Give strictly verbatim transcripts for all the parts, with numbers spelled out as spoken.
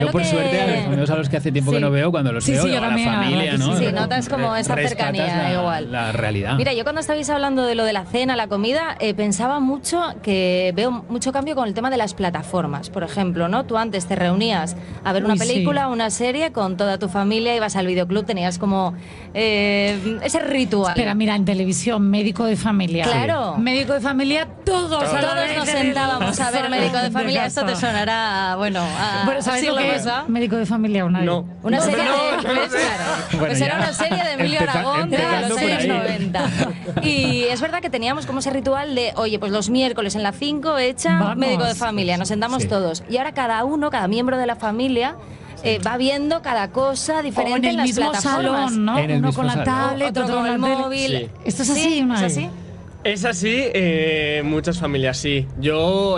Yo, por que... suerte, a los amigos a los que hace tiempo sí. que no veo, cuando los sí, veo, sí, yo a la también, familia, ¿no? Sí, sí, notas como esa cercanía la, igual. La realidad. Mira, yo cuando estabais hablando de lo de la cena, la comida, eh, pensaba mucho que veo mucho cambio con el tema de las plataformas. Por ejemplo, ¿no? Tú antes te reunías a ver una Uy, película, sí. una serie con toda tu familia, ibas al videoclub, tenías como eh, ese ritual. Espera, mira, en televisión, médico de familia. Claro. Médico de familia, todos. Todos, a la todos vez nos en el sentábamos a ver salón médico de familia. Esto te casa. sonará, bueno, a Bueno, ¿sabéis lo siglo que es pasado. médico de familia? Una No. Una No, serie no, de... no lo sé. Claro. Bueno, Pues ya. era una serie de Emilio Empeza- Aragón de empezando los por años ahí. noventa. Y es verdad que teníamos como ese ritual de, oye, pues los miércoles en la cinco hecha Vamos. médico de familia, nos sentamos Sí. todos. Y ahora cada uno, cada miembro de la familia... Eh, va viendo cada cosa O en diferente el en las mismo plataformas. salón, ¿no? En el Uno mismo con la salón. tablet, Otro otro con el la tele. móvil. Sí. ¿Esto es así, Sí, Unai? ¿es así? Es así, eh, muchas familias sí. Yo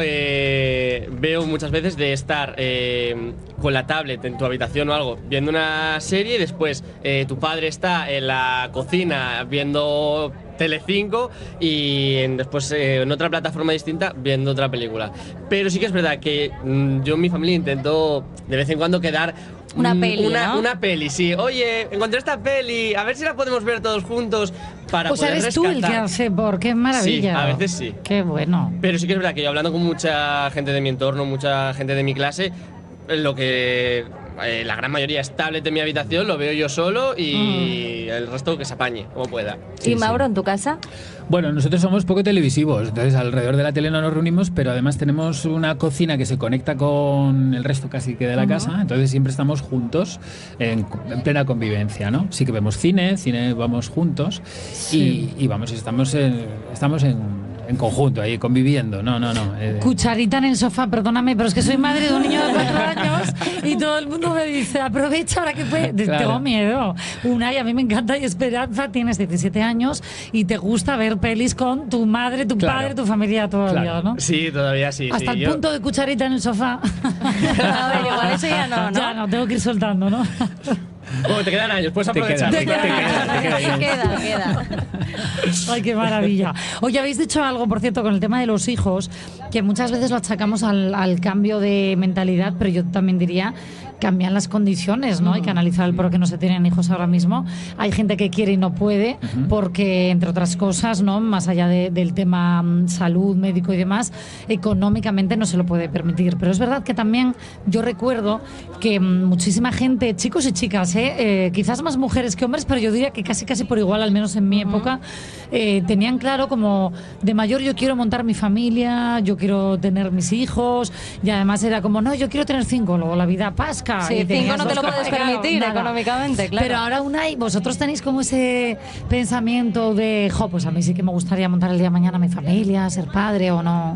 eh, veo muchas veces de estar eh, con la tablet en tu habitación o algo, viendo una serie y después eh, tu padre está en la cocina viendo Telecinco y en, después eh, en otra plataforma distinta viendo otra película. Pero sí que es verdad que mm, yo en mi familia intento de vez en cuando quedar Una mm, peli, una, ¿no? una peli, sí. Oye, encontré esta peli, a ver si la podemos ver todos juntos para Pues poder eres tú el que rescatar. hace por, qué maravilla. Sí, a veces sí. Qué bueno. Pero sí que es verdad que yo hablando con mucha gente de mi entorno, mucha gente de mi clase, lo que eh, la gran mayoría es tablet en mi habitación, lo veo yo solo y el resto que se apañe, como pueda. ¿Y Sí, Mauro, sí. en tu casa? Bueno, nosotros somos poco televisivos, entonces alrededor de la tele no nos reunimos, pero además tenemos una cocina que se conecta con el resto casi que de la casa, entonces siempre estamos juntos en, en plena convivencia, ¿no? Sí que vemos cine, cine vamos juntos Sí. y, y vamos, estamos en, estamos en, en conjunto ahí conviviendo, no, no, no. eh, Cucharita en el sofá, perdóname, pero es que soy madre de un niño de cuatro años y todo el mundo me dice, aprovecha ahora que puedes. Claro. Tengo miedo. Una, y a mí me encanta, y Esperanza, tienes diecisiete años y te gusta ver pelis con tu madre, tu Claro. padre, tu familia todavía, Claro. ¿no? Sí, todavía sí. Hasta sí, el yo- punto de cucharita en el sofá. A ver, igual eso ya no, ¿no? Ya no, tengo que ir soltando, ¿no? Bueno, te quedan años, puedes Te aprovechar. queda, Te te queda. queda, te queda bien. Queda, queda. Ay, qué maravilla. Oye, habéis dicho algo, por cierto, con el tema de los hijos, que muchas veces lo achacamos al, al cambio de mentalidad, pero yo también diría cambian las condiciones, ¿no? Hay que analizar el por qué no se tienen hijos ahora mismo. Hay gente que quiere y no puede, porque, entre otras cosas, ¿no? Más allá de- del tema mm, salud, médico y demás, económicamente no se lo puede permitir. Pero es verdad que también yo recuerdo que mm, muchísima gente, chicos y chicas, ¿eh? Eh, quizás más mujeres que hombres, pero yo diría que casi casi por igual, al menos en mi época, eh, tenían claro como de mayor yo quiero montar mi familia, yo quiero tener mis hijos, y además era como, no, yo quiero tener cinco, luego la vida pasca. Sí, y cinco tenías no te dos lo puedes cosas, claro, permitir nada. económicamente, claro. Pero ahora, Unai, vosotros tenéis como ese pensamiento de, jo, pues a mí sí que me gustaría montar el día de mañana mi familia, ser padre o no.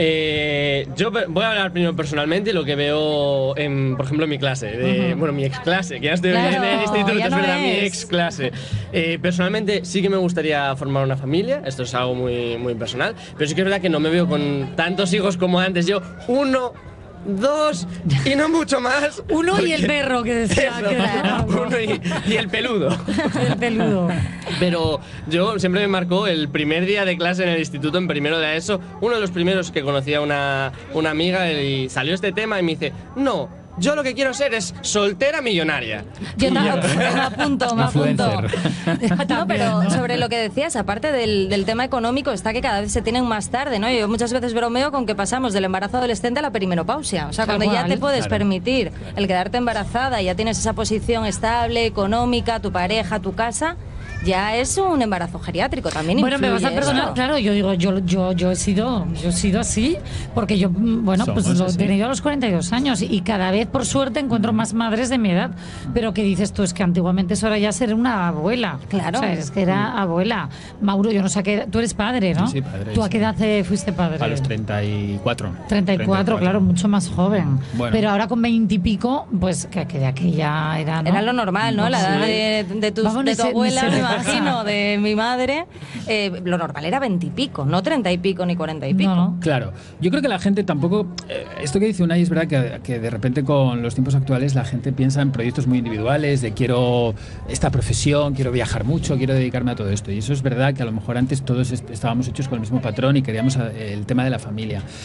Eh, yo pe- voy a hablar primero personalmente lo que veo, en, por ejemplo, en mi clase, de, bueno, mi ex clase, que ya estoy Claro, en el instituto, ya es no verdad, mi es. ex clase. Eh, personalmente sí que me gustaría formar una familia, esto es algo muy, muy personal, pero sí que es verdad que no me veo con tantos hijos como antes, yo uno, dos y no mucho más. Uno y el porque- perro que decía Eso, que era. uno y, y el peludo. El peludo. Pero yo siempre me marcó el primer día de clase en el instituto, en primero de ESO, uno de los primeros que conocí a una, una amiga y salió este tema y me dice, no, yo lo que quiero ser es soltera millonaria. Yo Y ta- me apunto, me apunto. Influencer. No, pero sobre lo que decías, aparte del, del tema económico, está que cada vez se tienen más tarde, ¿no? Yo muchas veces bromeo con que pasamos del embarazo adolescente a la perimenopausia. O sea, Tal cuando ya cual. te puedes Claro. permitir el quedarte embarazada, ya tienes esa posición estable, económica, tu pareja, tu casa, ya es un embarazo geriátrico también. Bueno, me vas a influye perdonar, eso. claro, yo digo, yo, yo, yo he sido, yo he sido así, porque yo, mm, bueno, Somos pues lo he así. tenido a los cuarenta y dos años y cada vez, por suerte, encuentro más madres de mi edad. Pero que dices tú, es que antiguamente eso era ya ser una abuela. Claro. O sea, es que era abuela. Mauro, yo no sé a qué edad- tú eres padre, ¿no? Sí, sí, padre, ¿Tú a sí. qué edad eh, fuiste padre? A los treinta y cuatro. treinta y cuatro, claro, mucho más joven. Bueno. Pero ahora con veinte y pico, pues que, que de aquí ya era, ¿no? Era lo normal, ¿no? La edad Sí. de, de, tus- Vamos, de ni tu se- ni abuela, se me me pasa. imagino, de mi madre. eh, lo normal era veintipico, no treinta y pico ni cuarenta y pico. No, no. Claro, yo creo que la gente tampoco, eh, esto que dice Unai es verdad que, que de repente con los tiempos actuales la gente piensa en proyectos muy individuales, de quiero esta profesión, quiero viajar mucho, quiero dedicarme a todo esto. Y eso es verdad que a lo mejor antes todos est- estábamos hechos con el mismo patrón y queríamos eh, el tema de la familia.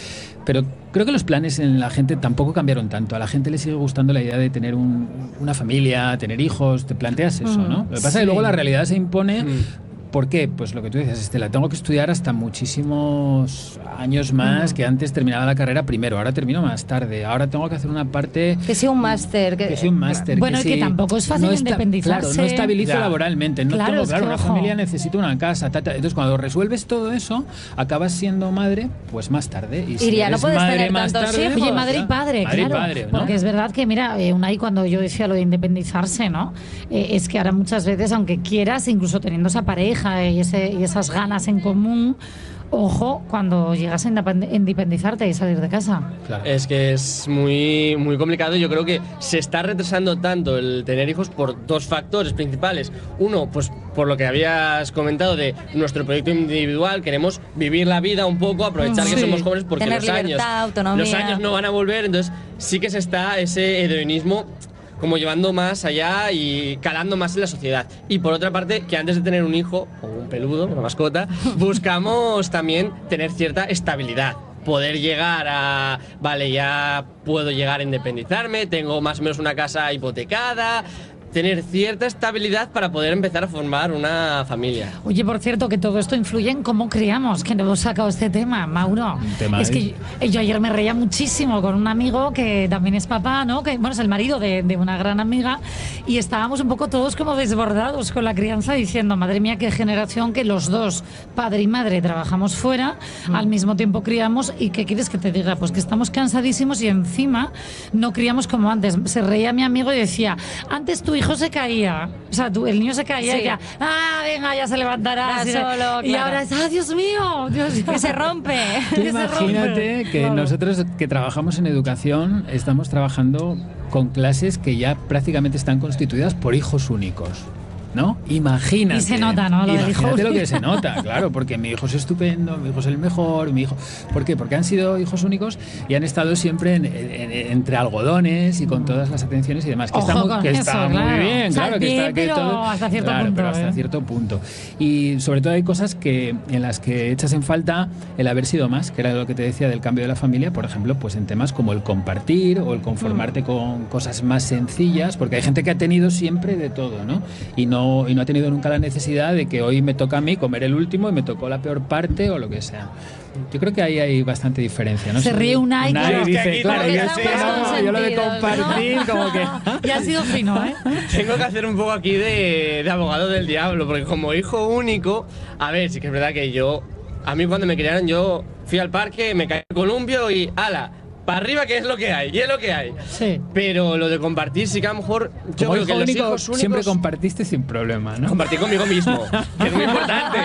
Pero creo que los planes en la gente tampoco cambiaron tanto. A la gente le sigue gustando la idea de tener un, una familia, tener hijos, te planteas eso, ¿no? Lo que pasa es sí. que luego la realidad se impone. Mm. ¿Por qué? Pues lo que tú dices, Estela, tengo que estudiar hasta muchísimos años más que antes terminaba la carrera primero, ahora termino más tarde, ahora tengo que hacer una parte... Que sea un máster. Que, que sea un máster. Bueno, que y que sí, tampoco es fácil no esta- independizarse. Claro, no estabilizo Ya. laboralmente, no Claro, tengo, es claro, que, una ojo. familia necesita una casa, ta, ta. Entonces cuando resuelves todo eso, acabas siendo madre, pues más tarde. Y si Iría, no eres puedes madre tener más tantos tarde, hijos. Oye, pues madre y ya. padre, Madre y claro. padre, ¿no? Porque es verdad que, mira, eh, Unai, cuando yo decía lo de independizarse, ¿no? Eh, es que ahora muchas veces, aunque quieras, incluso teniendo esa pareja y, ese, y esas ganas en común, ojo, cuando llegas a independ- independizarte y salir de casa. Claro. Es que es muy, muy complicado. Yo creo que se está retrasando tanto el tener hijos por dos factores principales. Uno, pues por lo que habías comentado de nuestro proyecto individual, queremos vivir la vida un poco, aprovechar Sí. que somos jóvenes porque Tener los años, libertad, autonomía. los años no van a volver, entonces sí que se está ese hedonismo como llevando más allá y calando más en la sociedad. Y por otra parte, que antes de tener un hijo o un peludo, una mascota, buscamos también tener cierta estabilidad. Poder llegar a, vale, ya puedo llegar a independizarme, tengo más o menos una casa hipotecada, tener cierta estabilidad para poder empezar a formar una familia. Oye, por cierto, que todo esto influye en cómo criamos, que no hemos sacado este tema, Mauro. Un tema es que ahí. yo, yo ayer me reía muchísimo con un amigo que también es papá, ¿no? Que, bueno, es el marido de, de una gran amiga, y estábamos un poco todos como desbordados con la crianza, diciendo, madre mía, qué generación, que los dos, padre y madre, trabajamos fuera, al mismo tiempo criamos, y ¿qué quieres que te diga? Pues que estamos cansadísimos y encima no criamos como antes. Se reía mi amigo y decía, antes tu hijo se caía, o sea, tú, el niño se caía Sí. y ya, ah, venga, ya se levantará. Ya así de- solo, y claro. ahora es, ah, Dios mío, Dios mío. Que se rompe. Tú que se rompe. imagínate que Claro. nosotros que trabajamos en educación estamos trabajando con clases que ya prácticamente están constituidas por hijos únicos, ¿no? Imagínate. Y se nota, ¿no? Lo del hijo Imagínate lo único. que se nota, claro, porque mi hijo es estupendo, mi hijo es el mejor, mi hijo... ¿Por qué? Porque han sido hijos únicos y han estado siempre en- en- en- entre algodones y con todas las atenciones y demás. Que Ojo está, muy, con que eso, está claro. muy bien, O sea, claro. que bien, está, que pero todo- hasta cierto claro, punto, pero hasta ¿eh? cierto punto. Y sobre todo hay cosas que en las que echas en falta el haber sido más, que era lo que te decía del cambio de la familia, por ejemplo, pues en temas como el compartir o el conformarte con cosas más sencillas, porque hay gente que ha tenido siempre de todo, ¿no? Y no, y no ha tenido nunca la necesidad de que hoy me toca a mí comer el último y me tocó la peor parte o lo que sea. Yo creo que ahí hay bastante diferencia, ¿no? Se ríe Unai, Unai claro. dice, Es que aquí claro, como yo, que sí, estamos no, yo lo de consentidos, compartir, como que... Ya ha sido fino, ¿eh? Tengo que hacer un poco aquí de, de abogado del diablo, porque como hijo único, a ver, sí que es verdad que yo, a mí cuando me criaron, yo fui al parque, me caí en el columpio y ala, para arriba que es lo que hay, y es lo que hay. Sí. Pero lo de compartir sí que a lo mejor, yo Como creo hijo que los único, hijos únicos siempre compartiste sin problema, ¿no? compartir conmigo mismo, que es muy importante.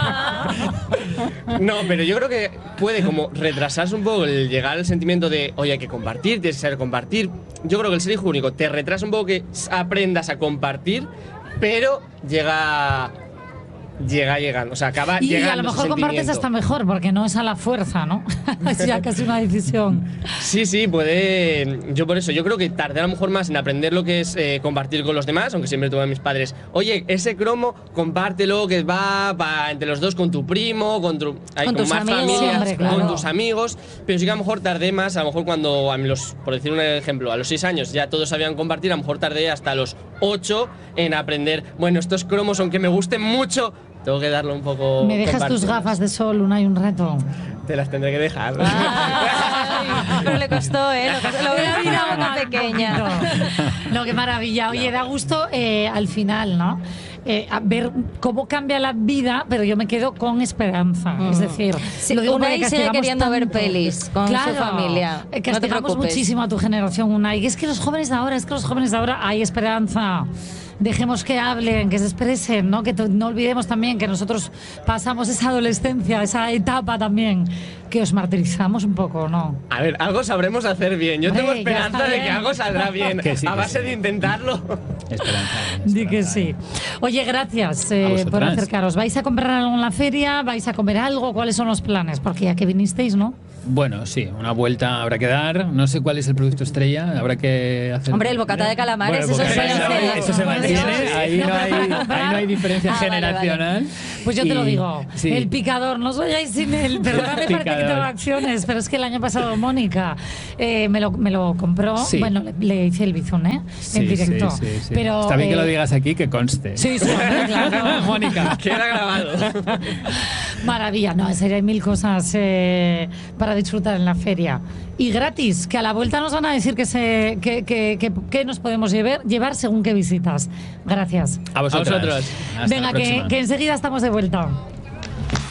No, pero yo creo que puede como retrasarse un poco el llegar al sentimiento de, oye, hay que compartir, tienes que saber compartir. Yo creo que el ser hijo único te retrasa un poco que aprendas a compartir, pero llega llega llegando, o sea, acaba Y llegando a lo ese mejor compartes sentimiento. hasta mejor, porque no es a la fuerza, ¿no? Es ya casi una decisión. Sí, sí, puede. Yo por eso, yo creo que tardé a lo mejor más en aprender lo que es eh, compartir con los demás, aunque siempre tuve a mis padres. Oye, ese cromo, compártelo, que va pa- entre los dos con tu primo, con, tu, hay, Con tus más amigos. familias, Sí, hombre, claro. con tus amigos. Pero sí que a lo mejor tardé más, a lo mejor cuando, a mí los, por decir un ejemplo, a los seis años ya todos sabían compartir, a lo mejor tardé hasta los ocho en aprender. Bueno, estos cromos, aunque me gusten mucho, tengo que darlo un poco. ¿Me dejas tus compartir. gafas de sol? Una y un reto. Te las tendré que dejar. Ay, pero le costó, ¿eh? Lo, costó- lo hubiera mirado una pequeña. No, qué maravilla. Oye, da gusto eh, al final, ¿no? Eh, a ver cómo cambia la vida, pero yo me quedo con esperanza. Es decir, Sí, lo digo Unai porque sigue castigamos queriendo ver tanto. pelis con su Claro, familia. eh, No te castigamos preocupes. muchísimo a tu generación, Unai. Y es que los jóvenes de ahora, es que los jóvenes de ahora hay esperanza. Dejemos que hablen, que se expresen, ¿no? Que to- no olvidemos también que nosotros pasamos esa adolescencia, esa etapa también, que os martirizamos un poco, ¿no? A ver, algo sabremos hacer bien. Yo tengo Hombre, ya esperanza está de bien. que algo saldrá bien. Que sí, a que base sí. de intentarlo. Esperanza. Di que esperanza. sí. Oye, gracias eh, A por vosotras. acercaros. ¿Vais a comprar algo en la feria? ¿Vais a comer algo? ¿Cuáles son los planes? Porque ya que vinisteis, ¿no? Bueno, sí, una vuelta habrá que dar. No sé cuál es el producto estrella, habrá que hacer. Hombre, el bocata de calamares, Bueno, el eso bocata se de hace. calamares, eso se mantiene, ahí no hay, ahí no hay diferencia Ah, vale, generacional. Pues yo te lo Y- digo, sí. el picador, no os vayáis sin él, perdóname, parece que Picador. tengo acciones, pero es que el año pasado Mónica eh, me, lo, me lo compró, Sí. bueno, le, le hice el bizón, ¿eh? Sí, en directo. sí, sí, sí. Pero, Está bien que eh, lo digas aquí, que conste. Sí, sí, hombre, claro. Mónica. Queda grabado. Maravilla, no, en serio, hay mil cosas eh, para disfrutar en la feria. Y gratis, que a la vuelta nos van a decir que, se, que, que, que, que nos podemos llevar, llevar según qué visitas. Gracias. A vosotros. A vosotros. Hasta la Venga, que, próxima. que enseguida estamos de vuelta.